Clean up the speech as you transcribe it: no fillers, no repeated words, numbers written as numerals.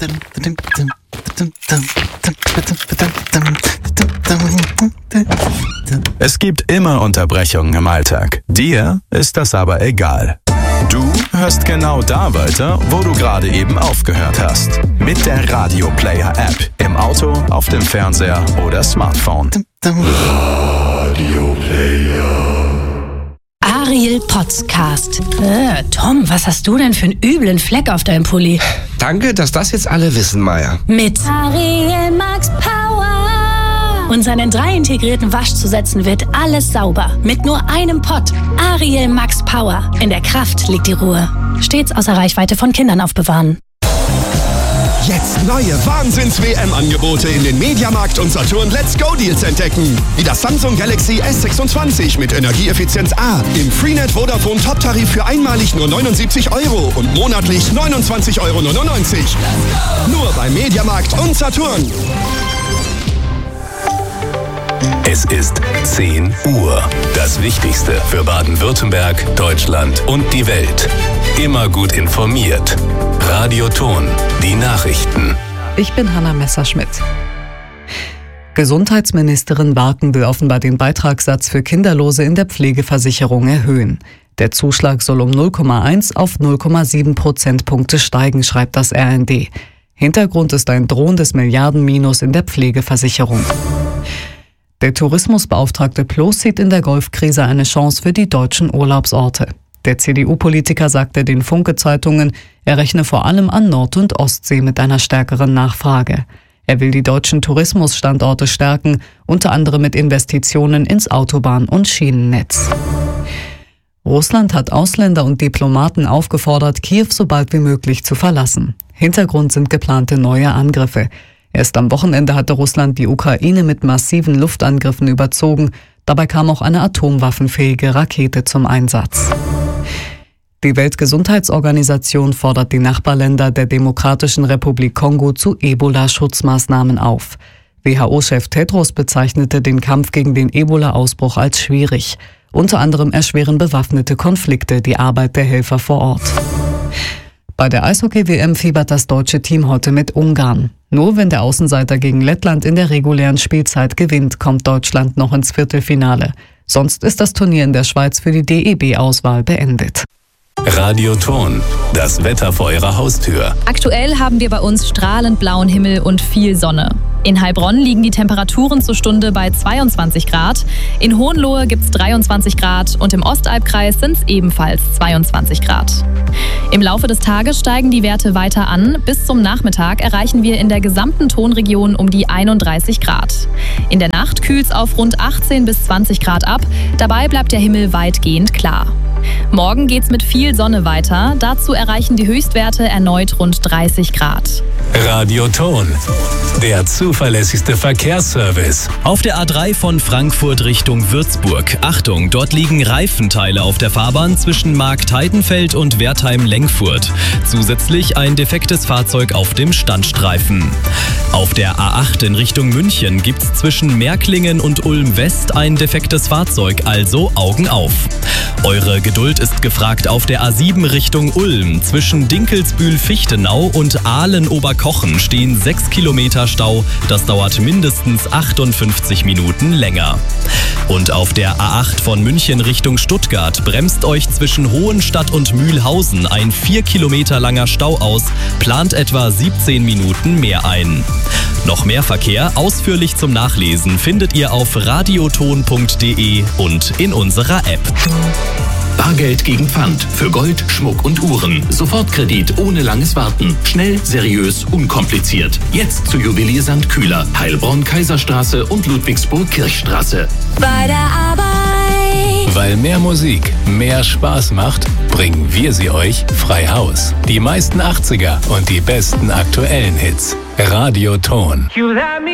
Es gibt immer Unterbrechungen im Alltag. Dir ist das aber egal. Du hörst genau da weiter, wo du gerade eben aufgehört hast. Mit der Radio Player App. Im Auto, auf dem Fernseher oder Smartphone. Radio Player. Ariel Podcast. Tom, was hast du denn für einen üblen Fleck auf deinem Pulli? Danke, dass das jetzt alle wissen, Maya. Mit Ariel Max Power. Und seinen 3 integrierten Waschzusätzen wird alles sauber. Mit nur einem Pott. Ariel Max Power. In der Kraft liegt die Ruhe. Stets außer Reichweite von Kindern aufbewahren. Jetzt neue Wahnsinns-WM-Angebote in den Mediamarkt und Saturn Let's Go Deals entdecken. Wie das Samsung Galaxy S26 mit Energieeffizienz A im Freenet Vodafone Top-Tarif für einmalig nur 79 € und monatlich 29,99 €. Nur bei Mediamarkt und Saturn. Es ist 10 Uhr. Das Wichtigste für Baden-Württemberg, Deutschland und die Welt. Immer gut informiert. Radio Ton, die Nachrichten. Ich bin Hanna Messerschmidt. Gesundheitsministerin Barken will offenbar den Beitragssatz für Kinderlose in der Pflegeversicherung erhöhen. Der Zuschlag soll um 0,1 auf 0,7 Prozentpunkte steigen, schreibt das RND. Hintergrund ist ein drohendes Milliardenminus in der Pflegeversicherung. Der Tourismusbeauftragte Ploß sieht in der Golfkrise eine Chance für die deutschen Urlaubsorte. Der CDU-Politiker sagte den Funke-Zeitungen, er rechne vor allem an Nord- und Ostsee mit einer stärkeren Nachfrage. Er will die deutschen Tourismusstandorte stärken, unter anderem mit Investitionen ins Autobahn- und Schienennetz. Russland hat Ausländer und Diplomaten aufgefordert, Kiew so bald wie möglich zu verlassen. Hintergrund sind geplante neue Angriffe. Erst am Wochenende hatte Russland die Ukraine mit massiven Luftangriffen überzogen. Dabei kam auch eine atomwaffenfähige Rakete zum Einsatz. Die Weltgesundheitsorganisation fordert die Nachbarländer der Demokratischen Republik Kongo zu Ebola-Schutzmaßnahmen auf. WHO-Chef Tedros bezeichnete den Kampf gegen den Ebola-Ausbruch als schwierig. Unter anderem erschweren bewaffnete Konflikte die Arbeit der Helfer vor Ort. Bei der Eishockey-WM fiebert das deutsche Team heute mit Ungarn. Nur wenn der Außenseiter gegen Lettland in der regulären Spielzeit gewinnt, kommt Deutschland noch ins Viertelfinale. Sonst ist das Turnier in der Schweiz für die DEB-Auswahl beendet. Radio Ton, das Wetter vor Ihrer Haustür. Aktuell haben wir bei uns strahlend blauen Himmel und viel Sonne. In Heilbronn liegen die Temperaturen zur Stunde bei 22 Grad. In Hohenlohe gibt es 23 Grad und im Ostalbkreis sind es ebenfalls 22 Grad. Im Laufe des Tages steigen die Werte weiter an. Bis zum Nachmittag erreichen wir in der gesamten Tonregion um die 31 Grad. In der Nacht kühlt es auf rund 18 bis 20 Grad ab. Dabei bleibt der Himmel weitgehend klar. Morgen geht's mit viel Sonne weiter. Dazu erreichen die Höchstwerte erneut rund 30 Grad. Radio Ton, der zuverlässigste Verkehrsservice. Auf der A3 von Frankfurt Richtung Würzburg. Achtung, dort liegen Reifenteile auf der Fahrbahn zwischen Marktheidenfeld und Wertheim-Lengfurt. Zusätzlich ein defektes Fahrzeug auf dem Standstreifen. Auf der A8 in Richtung München gibt's zwischen Märklingen und Ulm West ein defektes Fahrzeug, also Augen auf. Eure Geduld ist gefragt auf der A7 Richtung Ulm. Zwischen Dinkelsbühl-Fichtenau und Aalen-Oberkochen stehen 6 Kilometer Stau. Das dauert mindestens 58 Minuten länger. Und auf der A8 von München Richtung Stuttgart bremst euch zwischen Hohenstadt und Mühlhausen ein 4 Kilometer langer Stau aus, plant etwa 17 Minuten mehr ein. Noch mehr Verkehr ausführlich zum Nachlesen findet ihr auf radioton.de und in unserer App. Bargeld gegen Pfand für Gold, Schmuck und Uhren. Sofortkredit ohne langes Warten. Schnell, seriös, unkompliziert. Jetzt zu Juwelier St. Kühler, Heilbronn, Kaiserstraße und Ludwigsburg-Kirchstraße. Bei der Arbeit. Weil mehr Musik mehr Spaß macht, bringen wir sie euch frei Haus. Die meisten 80er und die besten aktuellen Hits. Radio Ton.